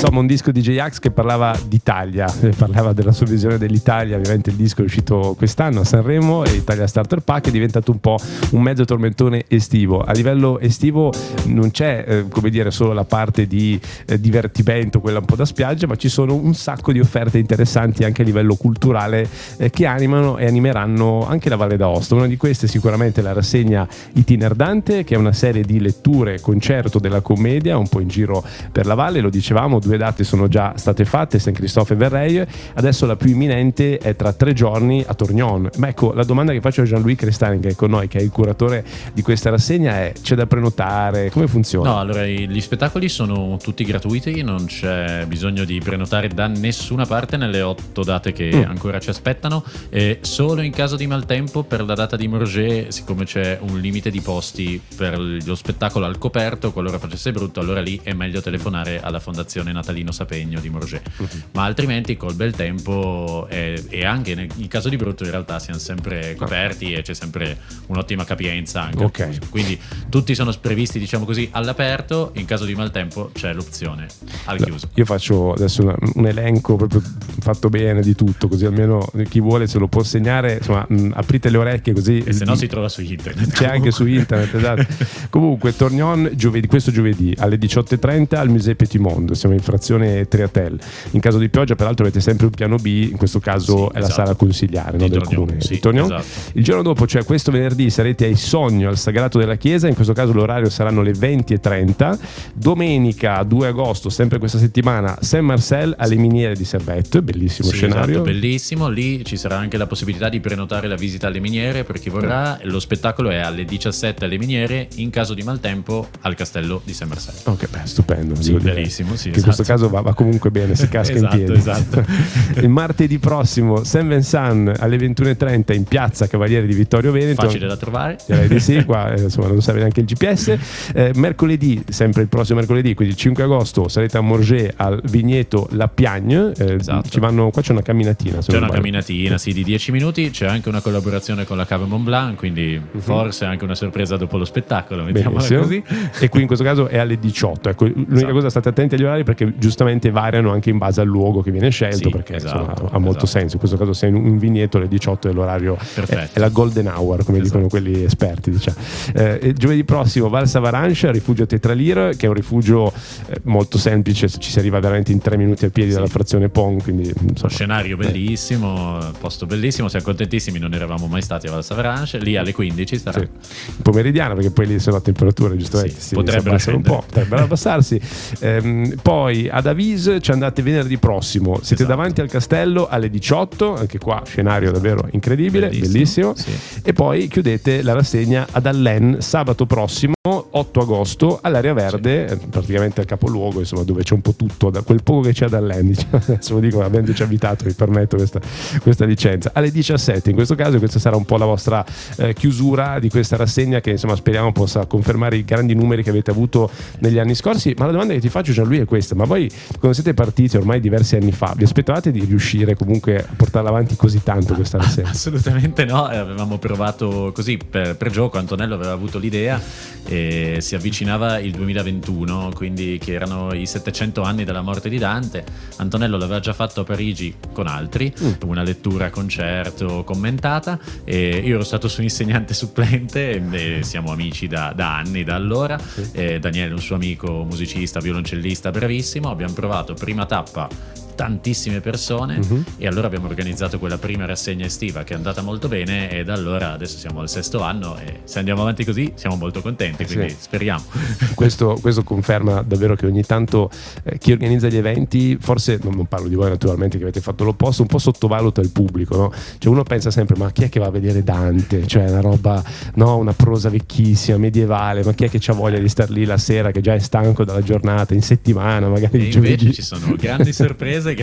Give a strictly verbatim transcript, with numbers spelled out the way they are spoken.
insomma un disco di J-Ax che parlava d'Italia, parlava della sua visione dell'Italia. Ovviamente il disco è uscito quest'anno a Sanremo e Italia Starter Pack è diventato un po' un mezzo tormentone estivo. A livello estivo non c'è eh, come dire solo la parte di eh, divertimento, quella un po' da spiaggia, ma ci sono un sacco di offerte interessanti anche a livello culturale eh, che animano e animeranno anche la Valle d'Aosta. Una di queste è sicuramente la rassegna Itinerante, che è una serie di letture concerto della commedia un po' in giro per la valle. Lo dicevamo, due date sono già state fatte, San Cristoforo e Verreio. Adesso la più imminente è tra tre giorni a Tornion. Ma ecco, la domanda che faccio a Jean-Louis Crestani, che è con noi, che è il curatore di questa rassegna, è: c'è da prenotare? Come funziona? No, allora gli spettacoli sono tutti gratuiti, non c'è bisogno di prenotare da nessuna parte nelle otto date che mm. ancora ci aspettano, e solo in caso di maltempo per la data di Morges, siccome c'è un limite di posti per lo spettacolo al coperto, qualora facesse brutto, allora lì è meglio telefonare alla Fondazione Natalino Sapegno di Morges. Mm-hmm. Ma altrimenti col bel tempo e, e anche nel caso di brutto in realtà siamo sempre coperti ah. e c'è sempre un'ottima capienza anche. Okay. Quindi tutti sono previsti, diciamo così, all'aperto. In caso di maltempo c'è l'opzione al chiuso. Io faccio adesso una, un elenco proprio fatto bene di tutto, così almeno chi vuole se lo può segnare. Insomma, mh, aprite le orecchie così. E se no si trova su internet. C'è anche su internet, esatto. Comunque Tornion giovedì, questo giovedì alle diciotto e trenta al Musée Petit Monde, siamo in frazione Triatel. In caso di pioggia peraltro avete sempre un piano B, in questo caso sì, è esatto. la sala consigliare, no, del Tornion, comune sì, di Tornion. Esatto. Il giorno dopo, cioè questo venerdì, sarete ai Sogno al Sagrato della Chiesa, in questo caso l'orario saranno le venti e trenta. Domenica due agosto, sempre questa settimana, Saint-Marcel alle miniere di Servette, bellissimo sì, scenario. Esatto, bellissimo, lì ci sarà anche la possibilità di prenotare la visita alle miniere per chi vorrà. Lo spettacolo è alle diciassette alle miniere, in caso di maltempo al castello di Saint-Marcel. Ok, beh, stupendo. Sì, bellissimo, sì, che esatto. in questo caso va, va comunque bene, si casca esatto, in piedi. Esatto. Il martedì prossimo Saint-Vincent alle ventuno e trenta in piazza Cavaliere di Vittorio Veneto. Facile da trovare. Direi di sì, qua insomma non serve neanche il G P S. Eh, mercoledì, sempre il prossimo mercoledì, quindi il cinque agosto, sarete a Morges al vigneto La Piagne. Eh, esatto. Ci vanno, qua c'è una camminatina. C'è una camminatina, sì, di dieci minuti. C'è anche una collaborazione con la Cave Mont Blanc, quindi uh-huh. forse anche una sorpresa dopo lo spettacolo, mettiamola così. E qui in questo caso è alle diciotto. Ecco, l'unica esatto. cosa, state attenti agli orari perché giustamente variano anche in base al luogo che viene scelto, sì, perché esatto, insomma, ha molto esatto. senso. In questo caso sei in un vigneto, alle diciotto è l'orario, è, è la golden hour, come esatto. dicono quelli esperti, diciamo. Eh, giovedì prossimo Val Savaranche, rifugio Tetralir, che è un rifugio eh, molto semplice, ci si arriva veramente in tre minuti a piedi sì. dalla frazione Pong, quindi insomma, scenario bellissimo, eh. posto bellissimo, siamo contentissimi, non eravamo mai stati a Val Savaranche. Lì alle quindici sarà sì. pomeridiana, perché poi lì sono a temperature giustamente sì, si potrebbero abbassare un po', potrebbero abbassarsi. ehm, poi ad Avis ci andate venerdì prossimo, siete esatto. davanti al castello alle diciotto, anche qua scenario davvero incredibile, bellissimo, bellissimo. Sì. E poi chiudete la rassegna ad Allen sabato prossimo otto agosto all'Area Verde, sì. praticamente al capoluogo, insomma, dove c'è un po' tutto, da quel poco che c'è ad Allen, diciamo. Adesso lo dico avendoci abitato, vi permetto questa, questa licenza. Alle diciassette in questo caso, questa sarà un po' la vostra eh, chiusura di questa rassegna, che insomma speriamo possa confermare i grandi numeri che avete avuto negli anni scorsi. Ma la domanda che ti faccio, Gianluigi, è questa: ma voi quando siete partiti ormai diversi anni fa, vi aspettavate di riuscire comunque a portarla avanti così tanto questa rassegna? Assolutamente no, avevamo provato così per, per gioco. Antonello aveva avuto l'idea e si avvicinava il duemilaventuno, quindi che erano i settecento anni dalla morte di Dante. Antonello l'aveva già fatto a Parigi con altri, mm. una lettura concerto commentata, e io ero stato suo insegnante supplente e siamo amici da, da anni, da allora. mm. e Daniele, un suo amico musicista, violoncellista bravissimo. Abbiamo provato prima tappa tantissime persone uh-huh. e allora abbiamo organizzato quella prima rassegna estiva che è andata molto bene, e da allora adesso siamo al sesto anno e se andiamo avanti così siamo molto contenti, eh quindi sì. speriamo. Questo, questo conferma davvero che ogni tanto eh, chi organizza gli eventi, forse non parlo di voi naturalmente che avete fatto l'opposto, un po' sottovaluta il pubblico, no? Cioè uno pensa sempre: ma chi è che va a vedere Dante? Cioè una roba, no, una prosa vecchissima, medievale, ma chi è che c'ha voglia di star lì la sera che già è stanco dalla giornata, in settimana magari e il giovedì? Invece ci sono grandi sorprese,